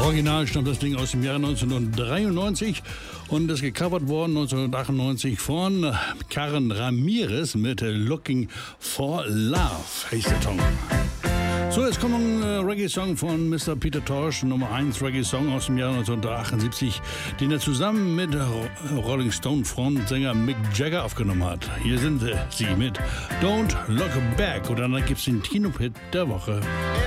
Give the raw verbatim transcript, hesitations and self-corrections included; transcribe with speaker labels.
Speaker 1: Original stammt das Ding aus dem Jahre neunzehnhundertdreiundneunzig und ist gecovert worden neunzehnhundertachtundneunzig von Karen Ramirez mit Looking for Love, heißt der Song. So, jetzt kommt ein äh, Reggae-Song von Mister Peter Tosh, Nummer eins Reggae-Song aus dem Jahr neunzehnhundertachtundsiebzig, den er zusammen mit Rolling Stone-Frontsänger Mick Jagger aufgenommen hat. Hier sind äh, sie mit Don't Look Back und dann gibt es den Kino-Hit der Woche.